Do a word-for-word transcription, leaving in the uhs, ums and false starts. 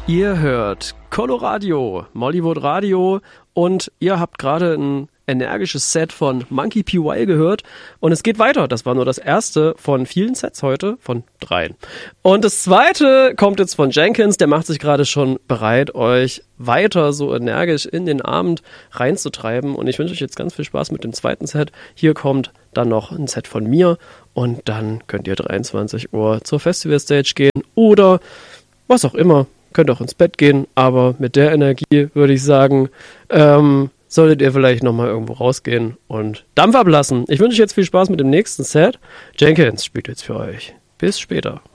Ihr hört Coloradio, Mollywood Radio und ihr habt gerade ein energisches Set von Monkey P. Y gehört und es geht weiter. Das war nur das erste von vielen Sets heute, von dreien. Und das zweite kommt jetzt von Jenkins, der macht sich gerade schon bereit, euch weiter so energisch in den Abend reinzutreiben und ich wünsche euch jetzt ganz viel Spaß mit dem zweiten Set. Hier kommt dann noch ein Set von mir und dann könnt ihr dreiundzwanzig Uhr zur Festivalstage gehen oder was auch immer. Könnt auch ins Bett gehen, aber mit der Energie würde ich sagen, ähm, solltet ihr vielleicht nochmal irgendwo rausgehen und Dampf ablassen. Ich wünsche euch jetzt viel Spaß mit dem nächsten Set. Jenkins spielt jetzt für euch. Bis später.